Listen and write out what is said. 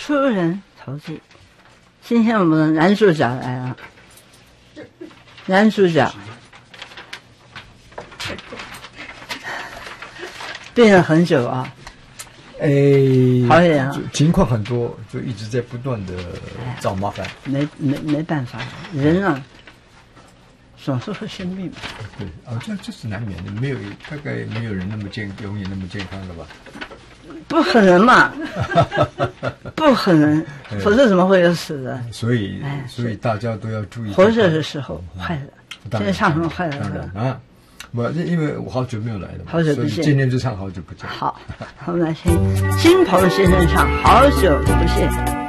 出人头地。今天我们的男主角来了，男主角病了很久啊。好点啊， 情况很多，就一直在不断的找麻烦。 没办法，人啊，总是会生病。 对啊，这是难免的，大概没有人永远那么健康的吧？ 不可能嘛，不可能，否则怎么会有死人？ 所以大家都要注意。 活着的时候快乐，现在唱什么快乐歌啊？因为我好久没有来了嘛， 好久不见， 今天就唱好久不见。 好，我们来听金鹏先生唱《好久不见》。